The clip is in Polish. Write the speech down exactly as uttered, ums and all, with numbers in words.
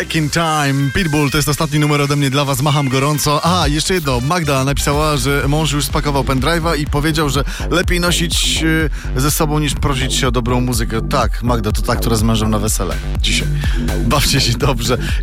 Back in Time, Pitbull, to jest ostatni numer ode mnie dla was, macham gorąco. A, jeszcze jedno, Magda napisała, że mąż już spakował pendrive'a i powiedział, że lepiej nosić ze sobą niż prosić się o dobrą muzykę. Tak, Magda, to ta, która z mężem na wesele dzisiaj. Bawcie się dobrze.